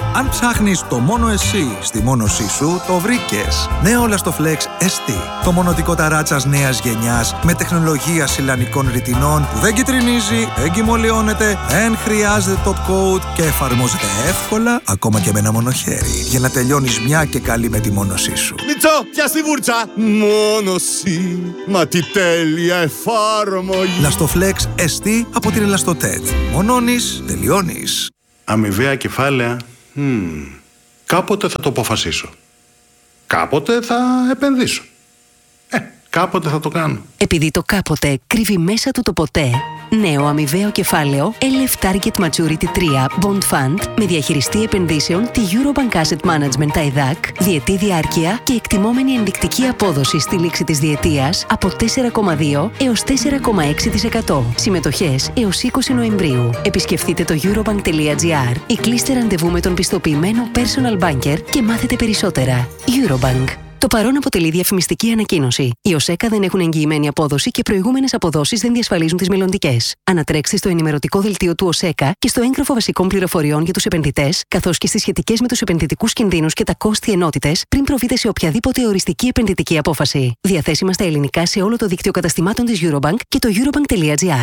Αν ψάχνεις το μόνο εσύ στη μόνωσή σου, το βρήκες. Νέο Lastoflex ST. Το μονωτικό ταράτσας νέας γενιάς με τεχνολογία σιλανικών ρητινών που δεν κυτρινίζει, δεν κυμολιώνεται, δεν χρειάζεται top coat και εφαρμόζεται εύκολα ακόμα και με ένα μονοχέρι για να τελειώνεις μια και καλή με τη μόνωσή σου. Μιτσό, πιάσ' τη βούρτσα! Μόνωση, μα τι τέλεια εφάρμογη! Lastoflex ST από την Elastotet. Μονώνεις, τελειώνεις. Αμοιβαία κεφάλαια. Κάποτε θα το αποφασίσω. Κάποτε θα επενδύσω. Κάποτε θα το κάνω. Επειδή το κάποτε κρύβει μέσα του το ποτέ. Νέο αμοιβαίο κεφάλαιο LF Target Maturity 3 Bond Fund με διαχειριστή επενδύσεων τη Eurobank Asset Management ΤΑΙΔΑΚ, διετή διάρκεια και εκτιμόμενη ενδεικτική απόδοση στη λήξη της διετίας από 4,2 έως 4,6%. Συμμετοχές έως 20 Νοεμβρίου. Επισκεφτείτε το eurobank.gr ή κλείστε ραντεβού με τον πιστοποιημένο personal banker και μάθετε περισσότερα. Eurobank. Το παρόν αποτελεί διαφημιστική ανακοίνωση. Οι ΟΣΕΚΑ δεν έχουν εγγυημένη απόδοση και προηγούμενες αποδόσεις δεν διασφαλίζουν τις μελλοντικές. Ανατρέξτε στο ενημερωτικό δελτίο του ΟΣΕΚΑ και στο έγγραφο βασικών πληροφοριών για τους επενδυτές, καθώς και στις σχετικές με τους επενδυτικούς κινδύνους και τα κόστη ενότητες, πριν προβείτε σε οποιαδήποτε οριστική επενδυτική απόφαση. Διαθέσιμα στα ελληνικά σε όλο το δίκτυο καταστημάτων της Eurobank και το eurobank.gr.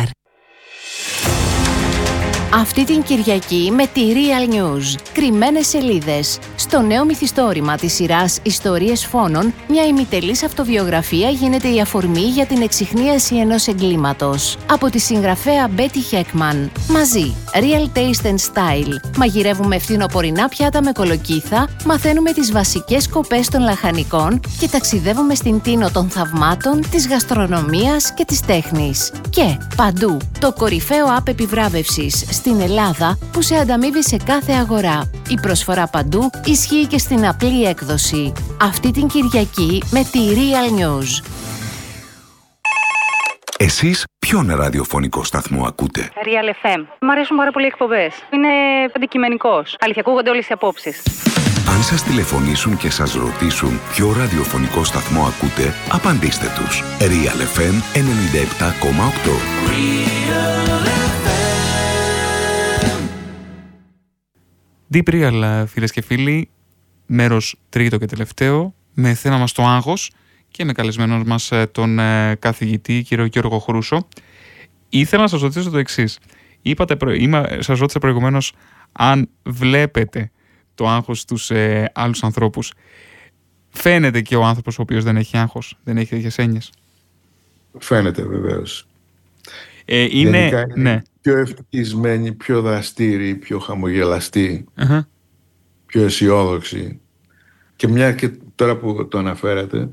Αυτή την Κυριακή με τη Real News. Κρυμμένες σελίδες. Στο νέο μυθιστόρημα της σειράς Ιστορίες Φόνων, μια ημιτελής αυτοβιογραφία γίνεται η αφορμή για την εξιχνίαση ενός εγκλήματος. Από τη συγγραφέα Betty Heckman. Μαζί, Real Taste and Style. Μαγειρεύουμε φθινοπορεινά πιάτα με κολοκύθα, μαθαίνουμε τις βασικές σκοπές των λαχανικών και ταξιδεύουμε στην τίνο των θαυμάτων, της γαστρονομίας και της τέχνης. Και παντού, το κορυφαίο app επιβράβευσης στην Ελλάδα που σε ανταμείβει σε κάθε αγορά. Η προσφορά παντού ισχύει και στην απλή έκδοση. Αυτή την Κυριακή με τη Real News. Εσείς ποιον ραδιοφωνικό σταθμό ακούτε? Real FM. Μ' αρέσουν πάρα πολύ οι εκπομπές. Είναι αντικειμενικός. Αλήθεια, ακούγονται όλες οι απόψεις. Αν σας τηλεφωνήσουν και σας ρωτήσουν ποιο ραδιοφωνικό σταθμό ακούτε, απαντήστε τους. Real FM 97,8. Deep Real, φίλες και φίλοι, μέρος τρίτο και τελευταίο, με θέμα μας το άγχος και με καλεσμένο μας τον καθηγητή κύριο Γιώργο Χρούσο. Ήθελα να σας ρωτήσω το εξής. Σας ρώτησα προηγουμένως αν βλέπετε το άγχος στους άλλους ανθρώπους. Φαίνεται και ο άνθρωπος ο οποίος δεν έχει άγχος, δεν έχει τέτοιες έννοιες? Φαίνεται βεβαίως. Είναι ναι. Πιο ευτυχισμένοι, πιο δραστήριοι, πιο χαμογελαστοί, πιο αισιόδοξοι. Και μια και τώρα που το αναφέρατε,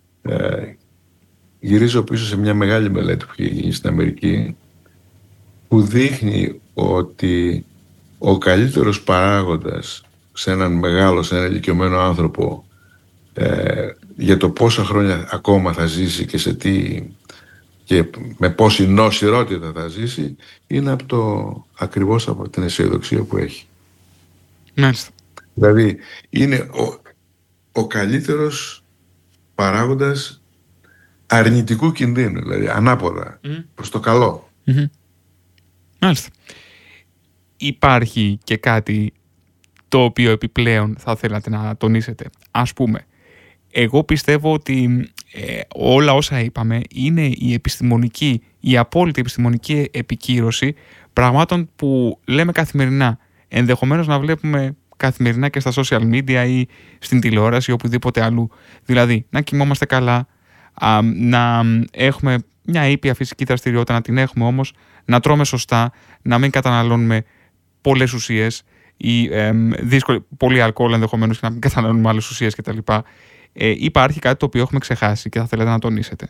γυρίζω πίσω σε μια μεγάλη μελέτη που έχει γίνει στην Αμερική, που δείχνει ότι ο καλύτερος παράγοντας σε έναν μεγάλο, σε έναν ηλικιωμένο άνθρωπο, για το πόσα χρόνια ακόμα θα ζήσει και σε τι και με πόση νοσηρότητα θα ζήσει, είναι ακριβώς από την αισιοδοξία που έχει. Μάλιστα. Δηλαδή είναι ο καλύτερος παράγοντας αρνητικού κινδύνου, δηλαδή ανάποδα, προς το καλό. Μάλιστα. Υπάρχει και κάτι το οποίο επιπλέον θα θέλατε να τονίσετε? Ας πούμε, εγώ πιστεύω ότι όλα όσα είπαμε είναι η απόλυτη επιστημονική επικύρωση πραγμάτων που λέμε καθημερινά. Ενδεχομένως να βλέπουμε καθημερινά και στα social media ή στην τηλεόραση ή οπουδήποτε αλλού. Δηλαδή, να κοιμόμαστε καλά, να έχουμε μια ήπια φυσική δραστηριότητα, να την έχουμε όμως, να τρώμε σωστά, να μην καταναλώνουμε πολλές ουσίες ή πολύ αλκοόλ ενδεχομένως και να μην καταναλώνουμε άλλες ουσίες κτλ. Υπάρχει κάτι το οποίο έχουμε ξεχάσει και θα θέλετε να τονίσετε?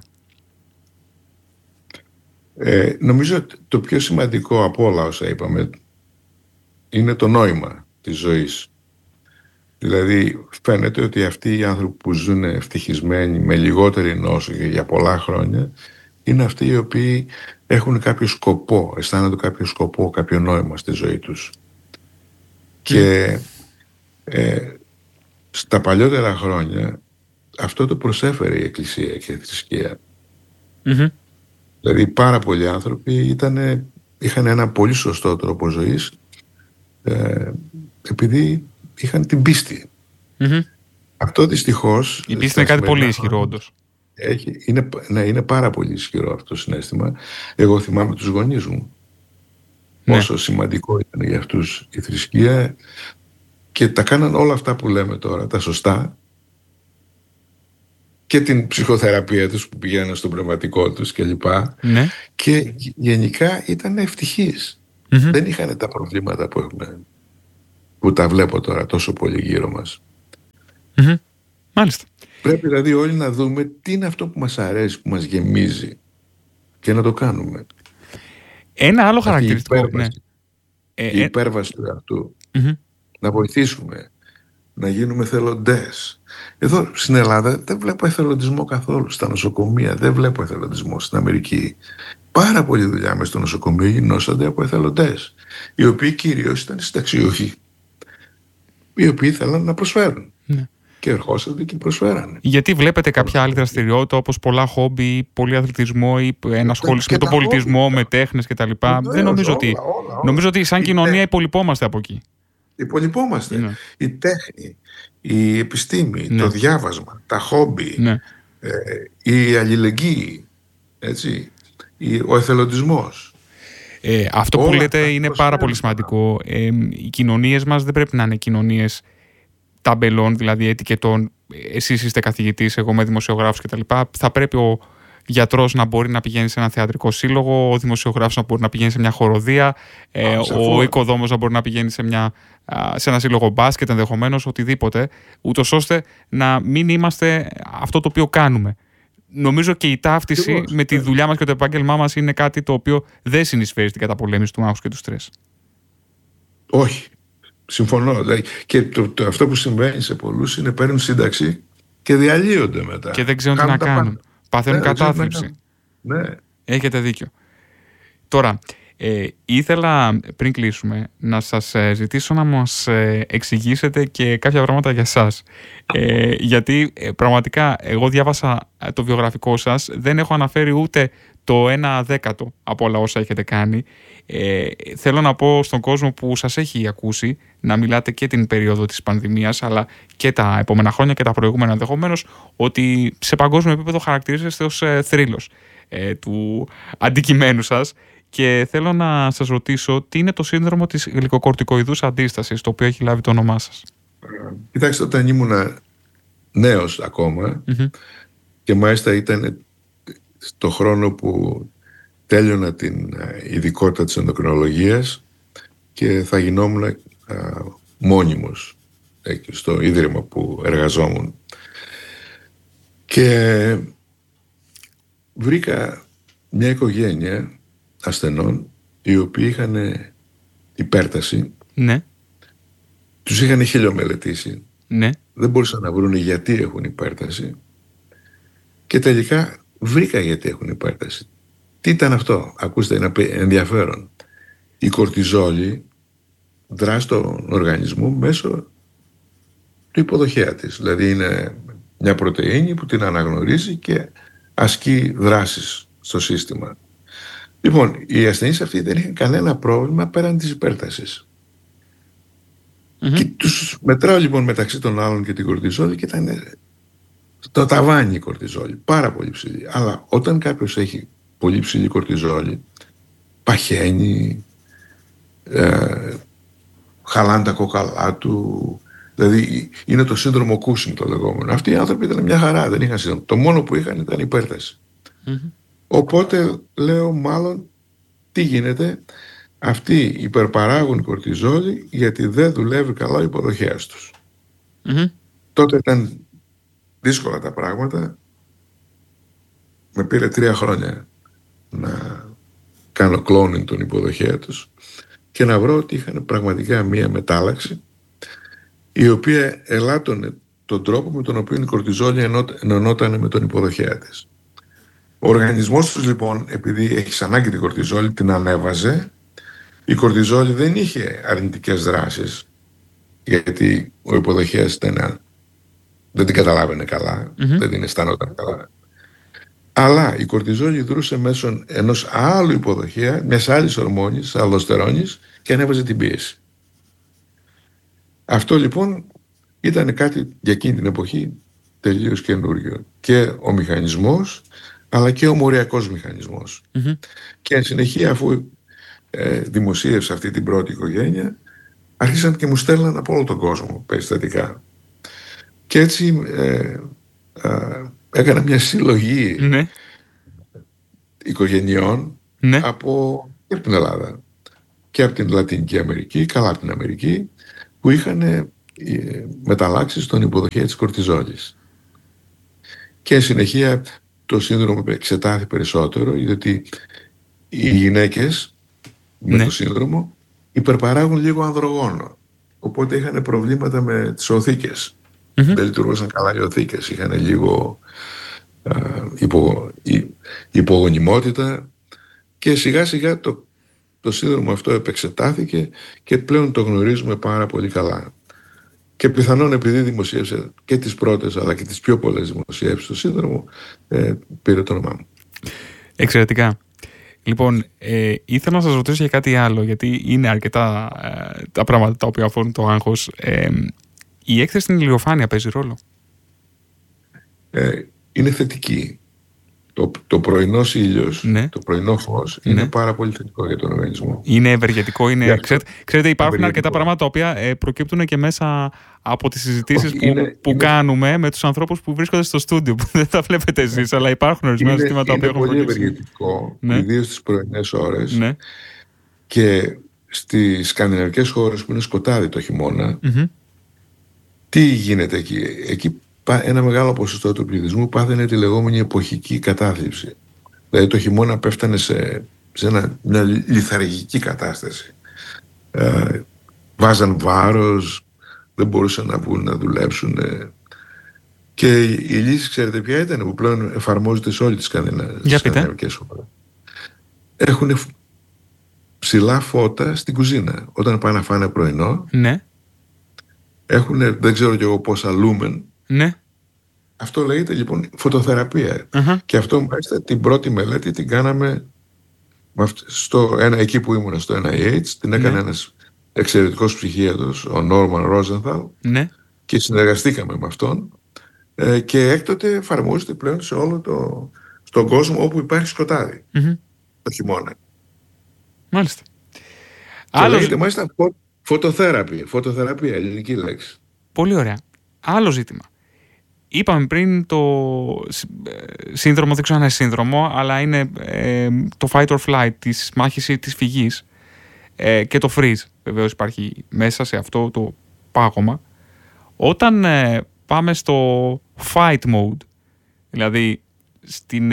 Νομίζω το πιο σημαντικό από όλα όσα είπαμε είναι το νόημα της ζωής. Δηλαδή φαίνεται ότι αυτοί οι άνθρωποι που ζουν ευτυχισμένοι με λιγότερη νόσο και για πολλά χρόνια είναι αυτοί οι οποίοι έχουν κάποιο σκοπό, αισθάνονται κάποιο σκοπό, κάποιο νόημα στη ζωή τους. Και στα παλιότερα χρόνια αυτό το προσέφερε η Εκκλησία και η θρησκεία. Δηλαδή πάρα πολλοί άνθρωποι είχαν ένα πολύ σωστό τρόπο ζωής, επειδή είχαν την πίστη. Αυτό δυστυχώς... Η πίστη είναι κάτι πολύ ισχυρό, όντως. Είναι πάρα πολύ ισχυρό αυτό το συναίσθημα. Εγώ θυμάμαι τους γονείς μου. Πόσο σημαντικό ήταν για αυτούς η θρησκεία, και τα κάναν όλα αυτά που λέμε τώρα, τα σωστά, και την ψυχοθεραπεία τους που πηγαίναν στον πνευματικό τους κλπ. Ναι. Και γενικά ήταν ευτυχείς. Δεν είχαν τα προβλήματα που έχουμε, που τα βλέπω τώρα τόσο πολύ γύρω μας. Μάλιστα. Πρέπει δηλαδή όλοι να δούμε τι είναι αυτό που μας αρέσει, που μας γεμίζει, και να το κάνουμε. Ένα άλλο χαρακτηριστικό. Η υπέρβαση του εαυτού. Να βοηθήσουμε, να γίνουμε εθελοντές. Εδώ στην Ελλάδα δεν βλέπω εθελοντισμό καθόλου. Στα νοσοκομεία δεν βλέπω εθελοντισμό. Στην Αμερική πάρα πολλή δουλειά μες στο νοσοκομείο γινόσανται από εθελοντές, οι οποίοι κυρίως ήταν συνταξιούχοι, οι οποίοι ήθελαν να προσφέρουν. Και ερχόσατε και προσφέρανε. Γιατί βλέπετε κάποια άλλη δραστηριότητα, όπως πολλά χόμπι, πολύ αθλητισμό ή ενασχόληση με τον πολιτισμό, με τέχνες κτλ. Δεν νομίζω ότι. Νομίζω ότι σαν κοινωνία υπολοιπόμαστε από εκεί. Υπολοιπόμαστε. Η τέχνη, η επιστήμη, το διάβασμα, τα χόμπι, η αλληλεγγύη, έτσι, ο εθελοντισμός. Αυτό που λέτε είναι πάρα πολύ σημαντικό. Οι κοινωνίες μας δεν πρέπει να είναι κοινωνίες ταμπελών, δηλαδή ετικετών. Εσείς είστε καθηγητής, εγώ είμαι δημοσιογράφος κτλ. Θα πρέπει ο γιατρός να μπορεί να πηγαίνει σε ένα θεατρικό σύλλογο, ο δημοσιογράφος να μπορεί να πηγαίνει σε μια χοροδία, ο οικοδόμος να μπορεί να πηγαίνει σε ένα σύλλογο μπάσκετ, ενδεχομένως οτιδήποτε, ούτως ώστε να μην είμαστε αυτό το οποίο κάνουμε. Νομίζω και η ταύτιση με τη δουλειά μας και το επάγγελμά μας είναι κάτι το οποίο δεν συνεισφέρει στην καταπολέμηση του άγχους και του στρες. Όχι. Συμφωνώ. Και αυτό που συμβαίνει σε πολλούς είναι παίρνουν σύνταξη και διαλύονται μετά. Και δεν ξέρουν τι να κάνουν. Παθαίνουν κατάθλιψη. Ναι. Έχετε δίκιο. Τώρα, ήθελα πριν κλείσουμε να σας ζητήσω να μας εξηγήσετε και κάποια πράγματα για σας. Γιατί πραγματικά εγώ διάβασα το βιογραφικό σας, δεν έχω αναφέρει ούτε το 1/10 από όλα όσα έχετε κάνει. Θέλω να πω στον κόσμο που σας έχει ακούσει να μιλάτε και την περίοδο της πανδημίας, αλλά και τα επόμενα χρόνια και τα προηγούμενα ενδεχομένως, ότι σε παγκόσμιο επίπεδο χαρακτηρίζεστε ως θρύλος του αντικειμένου σας. Και θέλω να σας ρωτήσω τι είναι το σύνδρομο της γλυκοκορτικοειδούς αντίστασης, το οποίο έχει λάβει το όνομά σας. Κοιτάξτε, όταν ήμουν νέος ακόμα, και μάλιστα ήταν στο χρόνο που τέλειωνα την ειδικότητα της ενδοκρινολογίας και θα γινόμουν μόνιμος στο ίδρυμα που εργαζόμουν. Και βρήκα μια οικογένεια ασθενών οι οποίοι είχαν υπέρταση. Ναι. Τους είχαν χιλιομελετήσει. Ναι. Δεν μπορούσαν να βρουν γιατί έχουν υπέρταση. Και τελικά βρήκα γιατί έχουν υπέρταση. Τι ήταν αυτό? Ακούστε, είναι ενδιαφέρον. Η κορτιζόλη δρά στον οργανισμό μέσω του υποδοχέα της. Δηλαδή είναι μια πρωτεΐνη που την αναγνωρίζει και ασκεί δράσεις στο σύστημα. Λοιπόν, οι ασθενείς αυτοί δεν είχαν κανένα πρόβλημα πέραν της υπέρτασης. Και τους μετράω λοιπόν μεταξύ των άλλων και την κορτιζόλη και ήταν το ταβάνι η κορτιζόλη, πάρα πολύ ψηλή. Αλλά όταν κάποιος έχει πολύ ψηλή κορτιζόλη, παχαίνει, χαλάνε τα κόκαλά του, δηλαδή είναι το σύνδρομο Κούσινγκ το λεγόμενο. Αυτοί οι άνθρωποι ήταν μια χαρά, δεν είχαν σύνδρομο. Το μόνο που είχαν ήταν υπέρταση. Οπότε λέω μάλλον τι γίνεται, αυτοί υπερπαράγουν κορτιζόλη γιατί δεν δουλεύει καλά ο υποδοχέας τους. Τότε ήταν δύσκολα τα πράγματα. Με πήρε 3 χρόνια να κάνω cloning τον υποδοχέα τους και να βρω ότι είχαν πραγματικά μία μετάλλαξη η οποία ελάττωνε τον τρόπο με τον οποίο η κορτιζόλη ενωνόταν με τον υποδοχέα της. Ο οργανισμός τους λοιπόν, επειδή έχει ανάγκη την κορτιζόλη, την ανέβαζε. Η κορτιζόλη δεν είχε αρνητικές δράσεις γιατί ο υποδοχέας δεν την καταλάβαινε καλά, δεν την αισθανόταν καλά. Αλλά η κορτιζόλη δρούσε μέσω ενός άλλου υποδοχέα, μιας άλλης ορμόνης, αλδοστερόνης, και ανέβαζε την πίεση. Αυτό λοιπόν ήταν κάτι για εκείνη την εποχή τελείως καινούριο. Και ο μηχανισμός, αλλά και ο μοριακός μηχανισμός. Και εν συνεχεία, αφού δημοσίευσα αυτή την πρώτη οικογένεια, άρχισαν και μου στέλναν από όλο τον κόσμο περιστατικά. Και έτσι έκανα μια συλλογή οικογενειών και από την Ελλάδα και από την Λατινική Αμερική, καλά από την Αμερική, που είχαν μεταλλάξει στον υποδοχέα της κορτιζόλης. Και εν συνεχεία το σύνδρομο εξετάθη περισσότερο, διότι οι γυναίκες με το σύνδρομο υπερπαράγουν λίγο ανδρογόνο. Οπότε είχαν προβλήματα με τις οθήκες. Δεν λειτουργούσαν καλά οι οθήκες. Είχαν λίγο υπογονιμότητα και σιγά σιγά το σύνδρομο αυτό επεξετάθηκε και πλέον το γνωρίζουμε πάρα πολύ καλά. Και πιθανόν επειδή δημοσίευσε και τις πρώτες αλλά και τις πιο πολλές δημοσιεύσεις του σύνδρομου, πήρε το όνομά μου. Εξαιρετικά. Λοιπόν, ήθελα να σας ρωτήσω για κάτι άλλο, γιατί είναι αρκετά τα πράγματα τα οποία αφορούν το άγχος. Η έκθεση στην ηλιοφάνεια παίζει ρόλο? Είναι θετική. Το πρωινός ήλιος, το πρωινό φως είναι πάρα πολύ θετικό για τον οργανισμό. Είναι ευεργετικό. Ξέρετε, υπάρχουν αρκετά πράγματα τα οποία προκύπτουν και μέσα από τις συζητήσεις που κάνουμε με τους ανθρώπους που βρίσκονται στο στούντιο, που δεν τα βλέπετε εσείς, αλλά υπάρχουν ορισμένα ζητήματα που έχουν προκύψει. Είναι πολύ ευεργετικό, ιδίως στις πρωινές ώρες. Και στις σκανδιναβικές χώρες που είναι σκοτάδι το χειμώνα, τι γίνεται εκεί? Εκεί ένα μεγάλο ποσοστό του πληθυσμού πάθαινε τη λεγόμενη εποχική κατάθλιψη. Δηλαδή το χειμώνα πέφτανε σε μια λιθαργική κατάσταση. Βάζαν βάρος, δεν μπορούσαν να βγουν να δουλέψουν. Και η λύση, ξέρετε ποια ήταν, που πλέον εφαρμόζεται σε όλη τις σκανδιναβικές χώρες? Έχουν ψηλά φώτα στην κουζίνα. Όταν πάνε να φάνε πρωινό, έχουν, δεν ξέρω κι εγώ πόσα λούμεν. Αυτό λέγεται λοιπόν φωτοθεραπεία. Και αυτό μάλιστα την πρώτη μελέτη την κάναμε εκεί που ήμουν στο NIH. Την έκανε ένας εξαιρετικός ψυχίατρος, ο Νόρμαν Ρόζενθαλ, και συνεργαστήκαμε με αυτόν, και έκτοτε εφαρμόζεται πλέον σε όλο στον κόσμο όπου υπάρχει σκοτάδι το χειμώνα. Μάλιστα. Και λέγεται μάλιστα φωτοθεραπεία, ελληνική λέξη. Πολύ ωραία. Άλλο ζήτημα. Είπαμε πριν το σύνδρομο, δεν ξέρω αν είναι σύνδρομο, αλλά είναι το fight or flight, της μάχης ή της φυγής, και το freeze βεβαίως υπάρχει μέσα σε αυτό το πάγωμα. Όταν πάμε στο fight mode, δηλαδή στην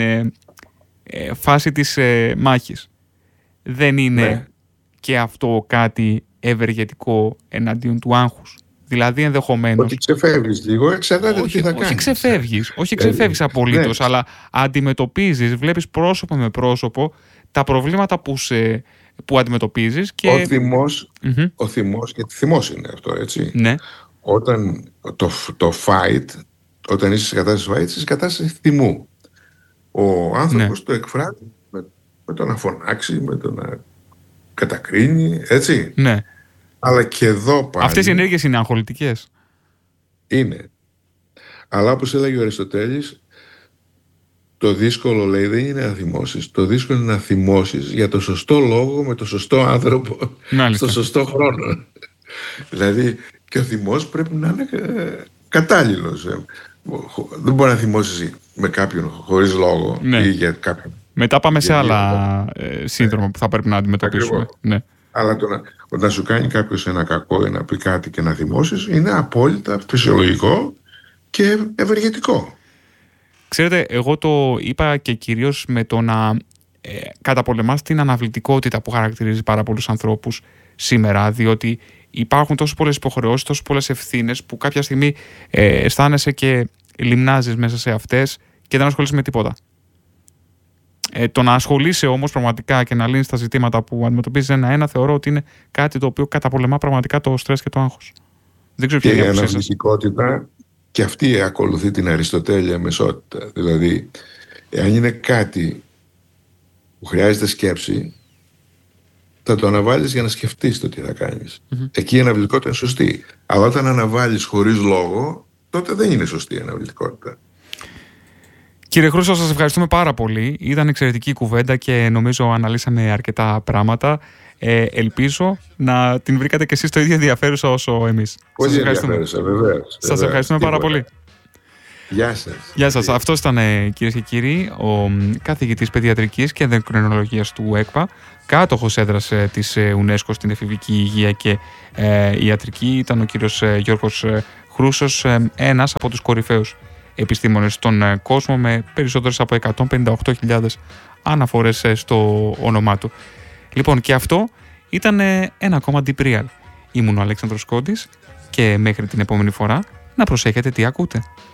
φάση της μάχης, δεν είναι και αυτό κάτι ευεργετικό εναντίον του άγχους? Δηλαδή ενδεχομένως... Ότι ξεφεύγεις λίγο, εξαρτάται τι θα κάνεις. Όχι ξεφεύγεις απολύτως, αλλά αντιμετωπίζεις, βλέπεις πρόσωπο με πρόσωπο τα προβλήματα που αντιμετωπίζεις και... Ο θυμός, γιατί θυμός είναι αυτό, έτσι. Όταν το fight, όταν είσαι σε κατάσταση fight, είσαι σε κατάσταση θυμού. Ο άνθρωπος το εκφράζει με το να φωνάξει, με το να κατακρίνει, έτσι. Αλλά και εδώ πάλι... Αυτές οι ενέργειες είναι αγχολητικές. Είναι. Αλλά όπως έλεγε ο Αριστοτέλης, το δύσκολο, λέει, δεν είναι να θυμώσεις. Το δύσκολο είναι να θυμώσεις για το σωστό λόγο, με το σωστό άνθρωπο, στο σωστό χρόνο. Δηλαδή και ο θυμός πρέπει να είναι κατάλληλος. Δεν μπορεί να θυμώσεις με κάποιον χωρίς λόγο ή για κάποιον. Μετά πάμε σε άλλα σύνδρομα που θα πρέπει να αντιμετωπίσουμε. Αλλά να σου κάνει κάποιος ένα κακό ή να πει κάτι και να θυμώσεις είναι απόλυτα φυσιολογικό και ευεργετικό. Ξέρετε, εγώ το είπα και κυρίως με το να καταπολεμάς την αναβλητικότητα που χαρακτηρίζει πάρα πολλούς ανθρώπους σήμερα, διότι υπάρχουν τόσο πολλές υποχρεώσεις, τόσο πολλές ευθύνες που κάποια στιγμή αισθάνεσαι και λιμνάζεις μέσα σε αυτές και δεν ασχολείσαι με τίποτα. Το να ασχολείσαι όμως πραγματικά και να λύνεις τα ζητήματα που αντιμετωπίζεις ένα-ένα, θεωρώ ότι είναι κάτι το οποίο καταπολεμά πραγματικά το στρες και το άγχος. Δεν ξέρω ποια είναι η άποψή σας. Η αναβλητικότητα και αυτή ακολουθεί την αριστοτέλεια μεσότητα. Δηλαδή, εάν είναι κάτι που χρειάζεται σκέψη, θα το αναβάλεις για να σκεφτείς το τι θα κάνεις. Εκεί η αναβλητικότητα είναι σωστή. Αλλά όταν αναβάλεις χωρίς λόγο, τότε δεν είναι σωστή η αναβλητικότητα. Κύριε Χρούσο, σας ευχαριστούμε πάρα πολύ. Ήταν εξαιρετική κουβέντα και νομίζω αναλύσαμε αρκετά πράγματα. Ελπίζω να την βρήκατε και εσείς το ίδιο ενδιαφέρουσα όσο εμείς. Πολύ ενδιαφέρουσα, βεβαίως. Σας ευχαριστούμε πάρα πολύ. Γεια σας. Γεια σας. Αυτός ήταν, κυρίες και κύριοι, ο καθηγητής παιδιατρικής και ενδοκρινολογίας του ΕΚΠΑ, κάτοχος έδρας της UNESCO στην εφηβική υγεία και ιατρική. Ήταν ο κύριος Γιώργος Χρούσος, ένας από τους κορυφαίους επιστήμονες στον κόσμο, με περισσότερες από 158.000 αναφορές στο όνομά του. Λοιπόν, και αυτό ήταν ένα ακόμα Deep Real. Ήμουν ο Αλέξανδρος Κόντης και μέχρι την επόμενη φορά να προσέχετε τι ακούτε.